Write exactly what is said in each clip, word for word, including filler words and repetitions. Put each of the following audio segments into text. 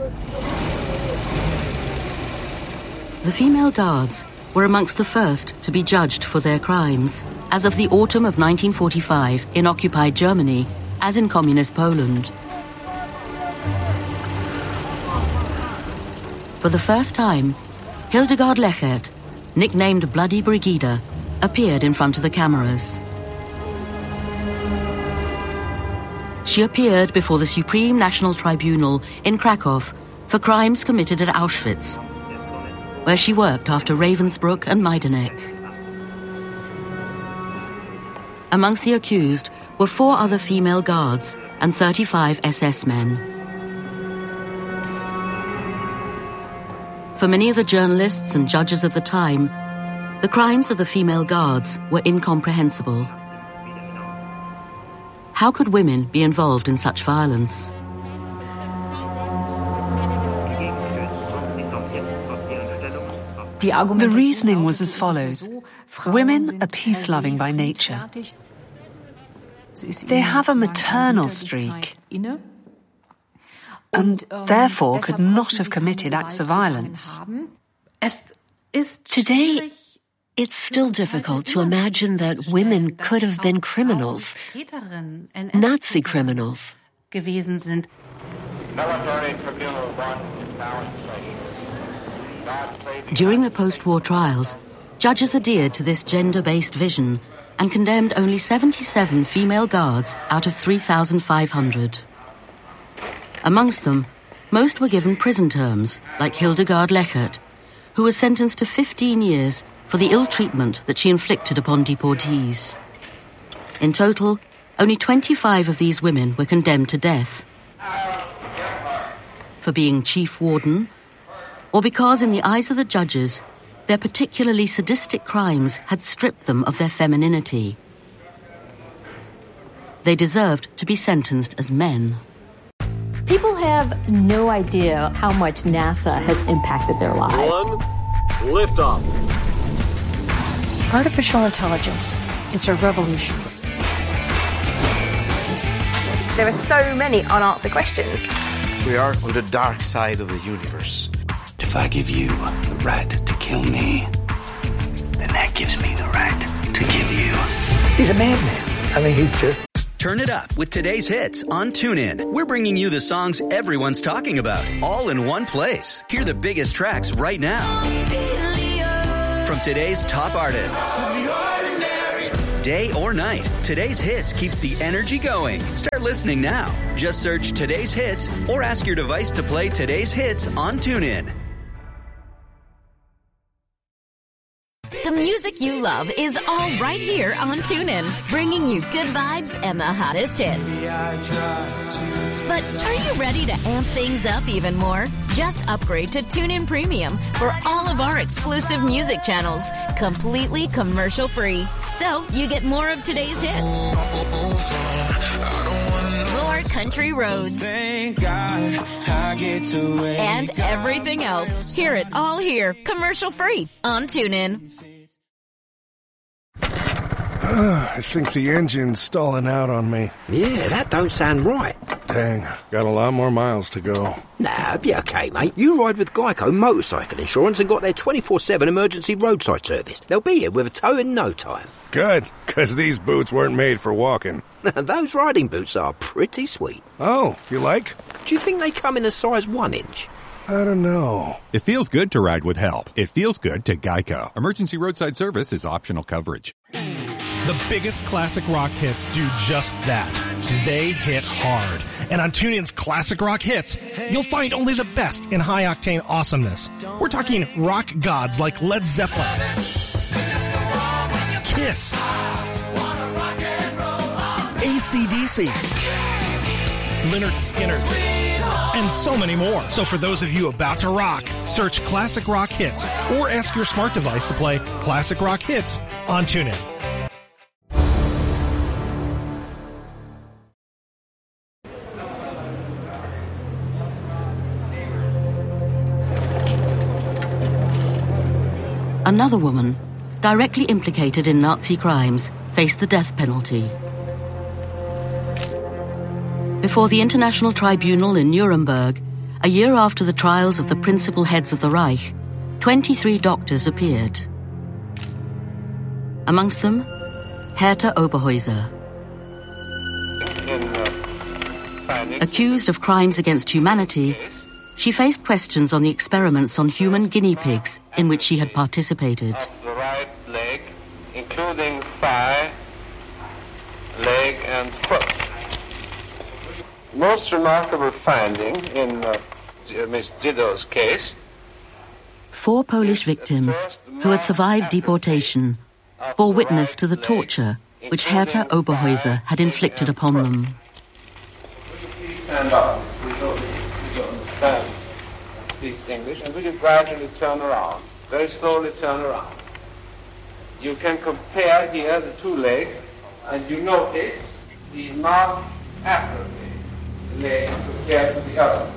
The female guards were amongst the first to be judged for their crimes, as of the autumn of nineteen forty-five in occupied Germany, as in communist Poland. For the first time, Hildegard Lechert, nicknamed Bloody Brigida, appeared in front of the cameras. She appeared before the Supreme National Tribunal in Krakow for crimes committed at Auschwitz, where she worked after Ravensbrück and Majdanek. Amongst the accused were four other female guards and thirty-five S S men. For many of the journalists and judges of the time, the crimes of the female guards were incomprehensible. How could women be involved in such violence? The reasoning was as follows. Women are peace-loving by nature. They have a maternal streak and therefore could not have committed acts of violence. Today, it's still difficult to imagine that women could have been criminals, Nazi criminals. Military Tribunal one is now in place. During the post-war trials, judges adhered to this gender-based vision and condemned only seventy-seven female guards out of three thousand five hundred. Amongst them, most were given prison terms, like Hildegard Lechert, who was sentenced to fifteen years for the ill treatment that she inflicted upon deportees. In total, only twenty-five of these women were condemned to death for being chief warden, or because in the eyes of the judges, their particularly sadistic crimes had stripped them of their femininity. They deserved to be sentenced as men. People have no idea how much NASA has impacted their lives. One, liftoff. Artificial intelligence. It's a revolution. There are so many unanswered questions. We are on the dark side of the universe. If I give you the right to kill me, then that gives me the right to kill you. He's a madman. I mean, he's just... Turn it up with today's hits on TuneIn. We're bringing you the songs everyone's talking about, all in one place. Hear the biggest tracks right now from today's top artists. Day or night, today's hits keeps the energy going. Start listening now. Just search today's hits or ask your device to play today's hits on TuneIn. The music you love is all right here on TuneIn, bringing you good vibes and the hottest hits. But are you ready to amp things up even more? Just upgrade to TuneIn Premium for all of our exclusive music channels, completely commercial-free. So you get more of today's hits, more country roads, and everything else. Hear it all here, commercial-free on TuneIn. I think the engine's stalling out on me. Yeah, that don't sound right. Dang, got a lot more miles to go. Nah, be okay, mate. You ride with Geico Motorcycle Insurance and got their twenty-four seven emergency roadside service. They'll be here with a tow in no time. Good, because these boots weren't made for walking. Those riding boots are pretty sweet. Oh, you like? Do you think they come in a size one inch? I don't know. It feels good to ride with help. It feels good to Geico. Emergency roadside service is optional coverage. The biggest classic rock hits do just that. They hit hard. And on TuneIn's Classic Rock Hits, you'll find only the best in high-octane awesomeness. We're talking rock gods like Led Zeppelin, Kiss, A C D C, Lynyrd Skynyrd, and so many more. So for those of you about to rock, search Classic Rock Hits or ask your smart device to play Classic Rock Hits on TuneIn. Another woman, directly implicated in Nazi crimes, faced the death penalty. Before the International Tribunal in Nuremberg, a year after the trials of the principal heads of the Reich, twenty-three doctors appeared. Amongst them, Herta Oberhäuser. Accused of crimes against humanity, she faced questions on the experiments on human guinea pigs in which she had participated. The right leg, including thigh, leg, and foot. Most remarkable finding in uh, Miss Dido's case. Four Polish victims who had survived deportation bore witness to the torture which Herta Oberhäuser had inflicted upon them. Stand up. We don't, we don't stand. Speak English, and would you gradually turn around? Very slowly turn around. You can compare here the two legs, and you notice the marked atrophy leg compared to the other.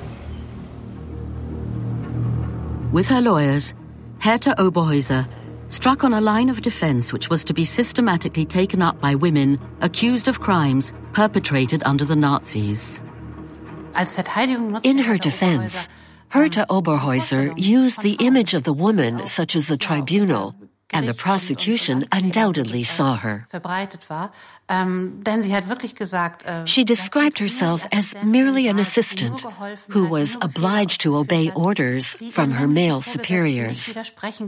With her lawyers, Herta Oberhäuser struck on a line of defense which was to be systematically taken up by women accused of crimes perpetrated under the Nazis. In her defense, Herta Oberhäuser used the image of the woman such as a tribunal, and the prosecution undoubtedly saw her. She described herself as merely an assistant who was obliged to obey orders from her male superiors.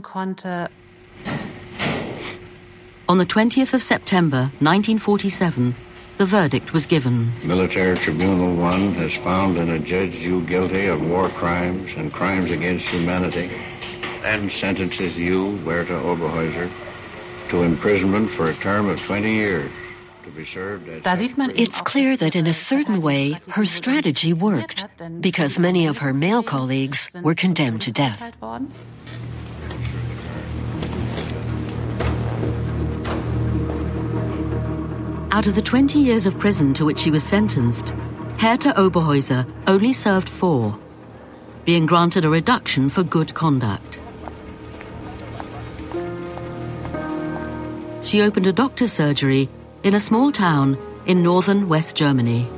On the twentieth of September, nineteen forty-seven, the verdict was given. Military Tribunal one has found and adjudged you guilty of war crimes and crimes against humanity, and sentences you, Herta Oberhäuser, to imprisonment for a term of twenty years. To be served as It's clear that in a certain way her strategy worked, because many of her male colleagues were condemned to death. Out of the twenty years of prison to which she was sentenced, Herta Oberhäuser only served four, being granted a reduction for good conduct. She opened a doctor's surgery in a small town in northern West Germany.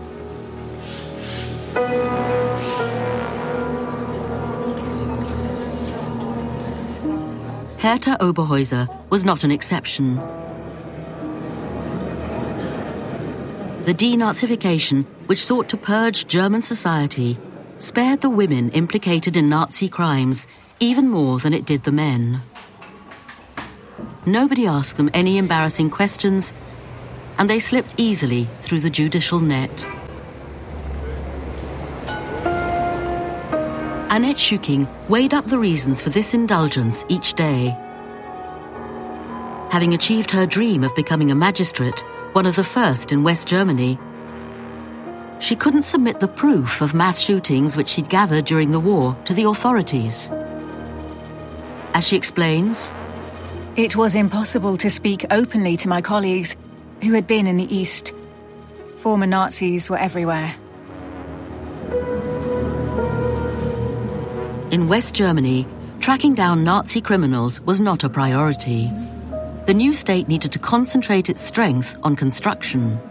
Herta Oberhäuser was not an exception. The denazification, which sought to purge German society, spared the women implicated in Nazi crimes even more than it did the men. Nobody asked them any embarrassing questions, and they slipped easily through the judicial net. Annette Schücking weighed up the reasons for this indulgence each day. Having achieved her dream of becoming a magistrate, one of the first in West Germany, she couldn't submit the proof of mass shootings which she'd gathered during the war to the authorities. As she explains, it was impossible to speak openly to my colleagues who had been in the East. Former Nazis were everywhere. In West Germany, tracking down Nazi criminals was not a priority. The new state needed to concentrate its strength on construction.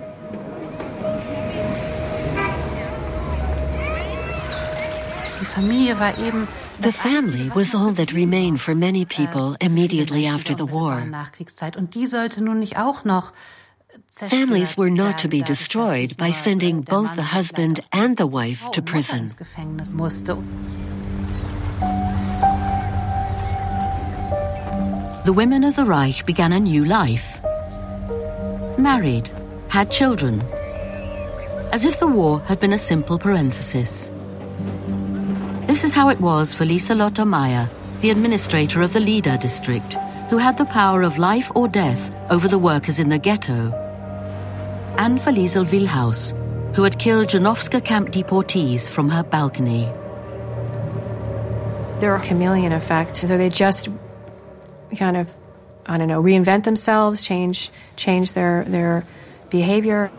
The family was all that remained for many people immediately after the war. Families were not to be destroyed by sending both the husband and the wife to prison. The women of the Reich began a new life. Married, had children, as if the war had been a simple parenthesis. This is how it was for Lieselotte Meyer, the administrator of the Lieder district, who had the power of life or death over the workers in the ghetto, and for Liesel Wilhaus, who had killed Janowska camp deportees from her balcony. There are chameleon effects, so they just kind of, I don't know, reinvent themselves, change change their their behavior.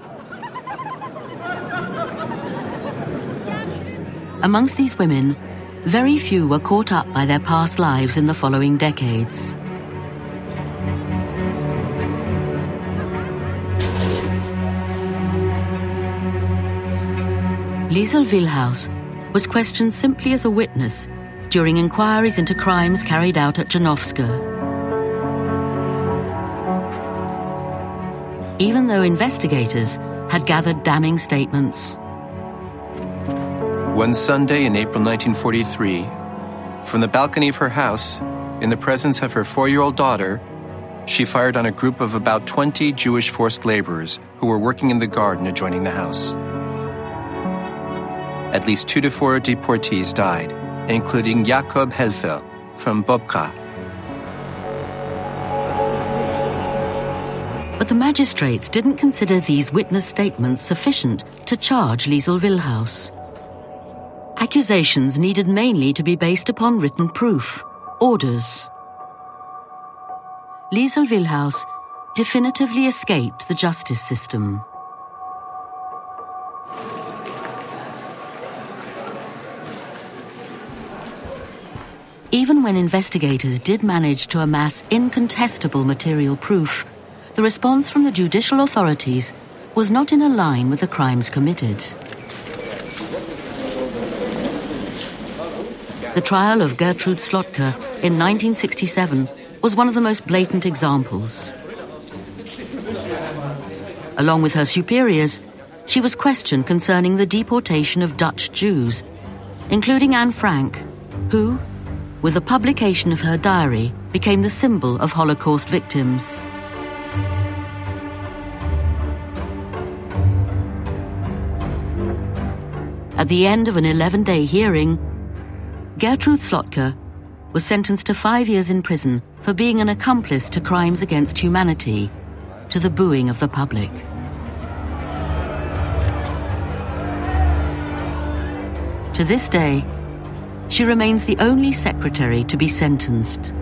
Amongst these women, very few were caught up by their past lives in the following decades. Liesel Wilhaus was questioned simply as a witness during inquiries into crimes carried out at Janowska. Even though investigators had gathered damning statements. One Sunday in April nineteen forty-three, from the balcony of her house, in the presence of her four-year-old daughter, she fired on a group of about twenty Jewish forced laborers who were working in the garden adjoining the house. At least two to four deportees died, including Jakob Helfer from Bobka. But the magistrates didn't consider these witness statements sufficient to charge Liesl Wilhaus. Accusations needed mainly to be based upon written proof, orders. Liesl Wilhaus definitively escaped the justice system. Even when investigators did manage to amass incontestable material proof, the response from the judicial authorities was not in line with the crimes committed. The trial of Gertrude Slotker in nineteen sixty-seven was one of the most blatant examples. Along with her superiors, she was questioned concerning the deportation of Dutch Jews, including Anne Frank, who, with the publication of her diary, became the symbol of Holocaust victims. At the end of an eleven-day hearing, Gertrude Slotker was sentenced to five years in prison for being an accomplice to crimes against humanity, to the booing of the public. To this day, she remains the only secretary to be sentenced.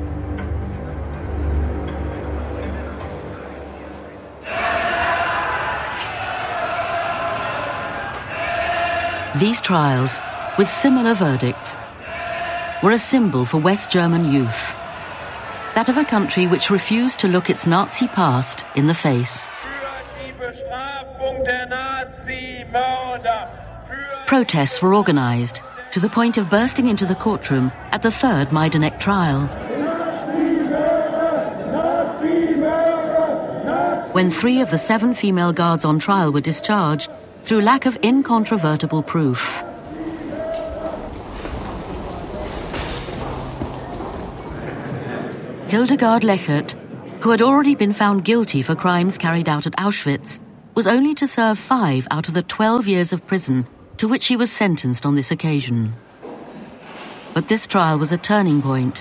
These trials, with similar verdicts, were a symbol for West German youth, that of a country which refused to look its Nazi past in the face. Protests were organized to the point of bursting into the courtroom at the third Majdanek trial. When three of the seven female guards on trial were discharged through lack of incontrovertible proof. Hildegard Lechert, who had already been found guilty for crimes carried out at Auschwitz, was only to serve five out of the twelve years of prison to which she was sentenced on this occasion. But this trial was a turning point.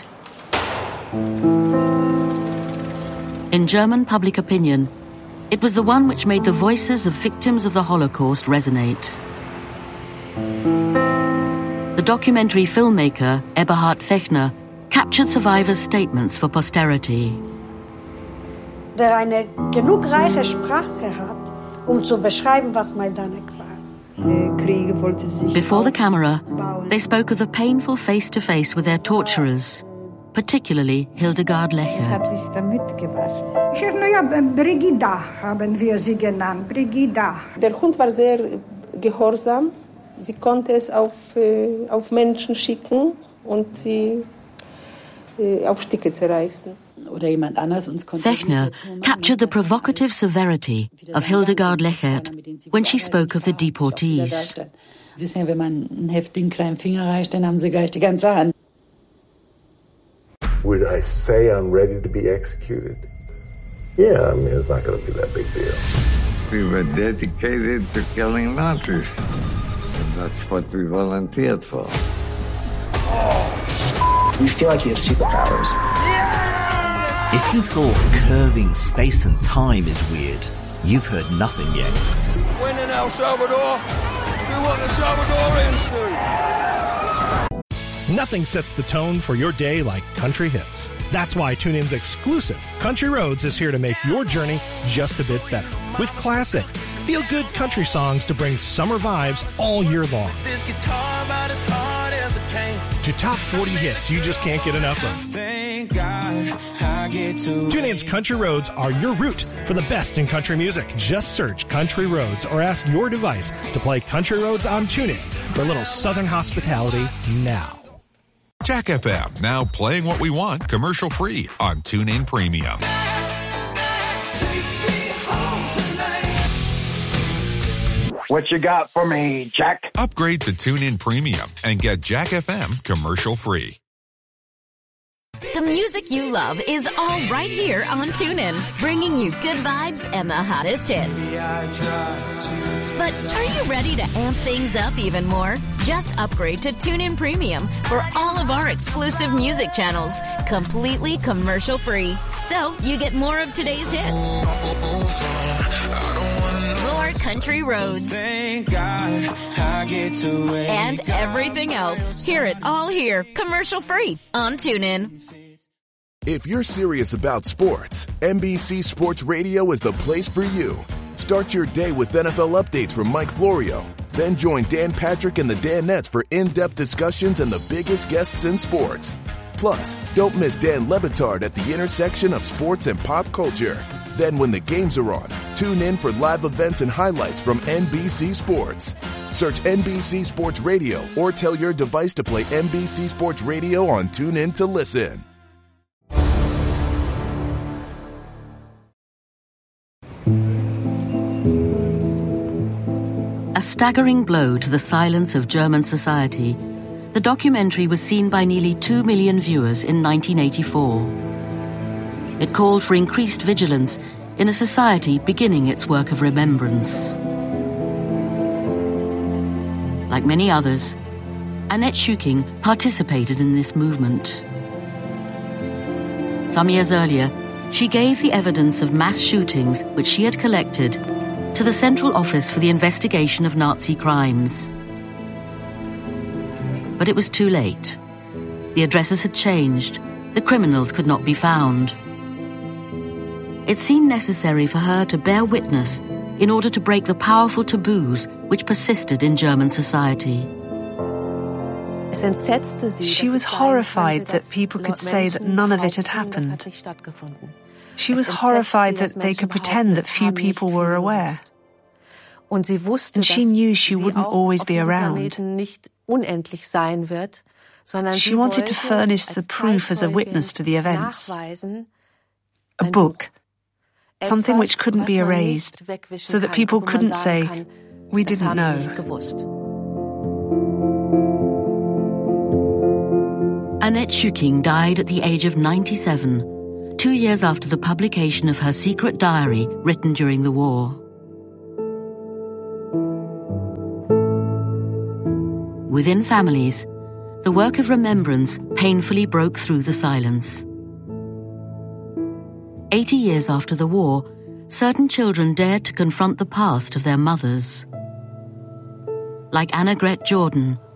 In German public opinion, it was the one which made the voices of victims of the Holocaust resonate. The documentary filmmaker Eberhard Fechner captured survivors' statements for posterity. Der eine genug reiche Sprache hat, um zu beschreiben, was Majdanek war. Before the camera, they spoke of the painful face-to-face with their torturers, particularly Hildegard Lechert. Brigida haben wir sie genannt, Brigida. Der Hund war sehr gehorsam. Sie konnte es auf, äh, auf Menschen schicken und sie äh, auf Stücke zerreißen. Fechner captured the provocative severity of Hildegard Lechert when she spoke of the deportees. Would I say I'm ready to be executed? Yeah, I mean, it's not going to be that big deal. We were dedicated to killing Nazis. And that's what we volunteered for. You feel like you have superpowers. If you thought curving space and time is weird, you've heard nothing yet. When in El Salvador, do what the Salvadorians do. Nothing sets the tone for your day like country hits. That's why TuneIn's exclusive Country Roads is here to make your journey just a bit better. With classic, feel-good country songs to bring summer vibes all year long. To top forty hits you just can't get enough of. Thank God I get to. TuneIn's Country Roads are your route for the best in country music. Just search Country Roads or ask your device to play Country Roads on TuneIn for a little Southern hospitality now. Jack F M, now playing what we want commercial-free on TuneIn Premium. What you got for me, Jack? Upgrade to TuneIn Premium and get Jack F M commercial-free. The music you love is all right here on TuneIn, bringing you good vibes and the hottest hits. But are you ready to amp things up even more? Just upgrade to TuneIn Premium for all of our exclusive music channels, completely commercial-free. So you get more of today's hits. More country roads. Thank God I get to wake and everything else. Hear it all here, commercial-free on TuneIn. If you're serious about sports, N B C Sports Radio is the place for you. Start your day with N F L updates from Mike Florio. Then join Dan Patrick and the Danettes for in-depth discussions and the biggest guests in sports. Plus, don't miss Dan Le Batard at the intersection of sports and pop culture. Then when the games are on, tune in for live events and highlights from N B C Sports. Search N B C Sports Radio or tell your device to play N B C Sports Radio on TuneIn to listen. A staggering blow to the silence of German society, the documentary was seen by nearly two million viewers in nineteen eighty-four. It called for increased vigilance in a society beginning its work of remembrance. Like many others, Annette Schuking participated in this movement. Some years earlier, she gave the evidence of mass shootings which she had collected to the Central Office for the Investigation of Nazi Crimes. But it was too late. The addresses had changed. The criminals could not be found. It seemed necessary for her to bear witness in order to break the powerful taboos which persisted in German society. She was horrified that people could say that none of it had happened. She was horrified that they could pretend that few people were aware. And she knew she wouldn't always be around. She wanted to furnish the proof as a witness to the events. A book. Something which couldn't be erased, so that people couldn't say, "We didn't know." Annette Schuking died at the age of ninety-seven, two years after the publication of her secret diary written during the war. Within families, the work of remembrance painfully broke through the silence. Eighty years after the war, certain children dared to confront the past of their mothers. Like Annegret Jordan,